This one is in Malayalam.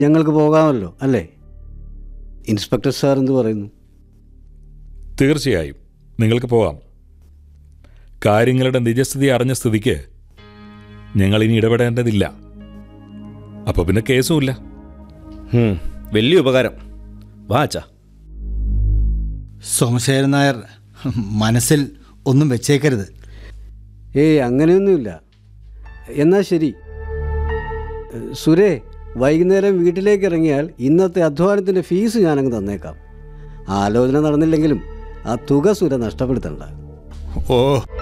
ഞങ്ങൾക്ക് പോകാമല്ലോ അല്ലേ? ഇൻസ്പെക്ടർ സാർ എന്ത് പറയുന്നു? തീർച്ചയായും നിങ്ങൾക്ക് പോകാം. കാര്യങ്ങളുടെ നിജസ്ഥിതി അറിഞ്ഞ സ്ഥിതിക്ക് ഞങ്ങളിനി ഇടപെടേണ്ടതില്ല. അപ്പോൾ പിന്നെ കേസുമില്ല. വലിയ ഉപകാരം. വാ അച്ഛാ. സോമശേഖരൻ നായർ മനസ്സിൽ ഒന്നും വെച്ചേക്കരുത്. അങ്ങനെയൊന്നുമില്ല. എന്നാൽ ശരി സുരേ, വൈകുന്നേരം വീട്ടിലേക്ക് ഇറങ്ങിയാൽ ഇന്നത്തെ അധ്വാനത്തിൻ്റെ ഫീസ് ഞാനങ്ങ് തന്നേക്കാം. ആലോചന നടന്നില്ലെങ്കിലും ആ തുക സുര നഷ്ടപ്പെടുത്തണ്ട. ഓ